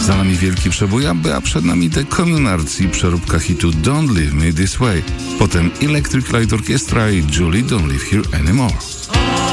Za nami wielki przebój ABBY, a przed nami The Communards i przeróbka hitu Don't Leave Me This Way. Potem Electric Light Orchestra i Julie Don't Live Here Anymore.